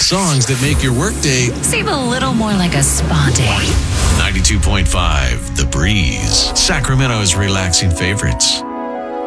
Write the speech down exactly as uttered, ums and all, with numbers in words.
songs that make your workday seem a little more like a spa day. ninety-two point five The Breeze, Sacramento's relaxing favorites.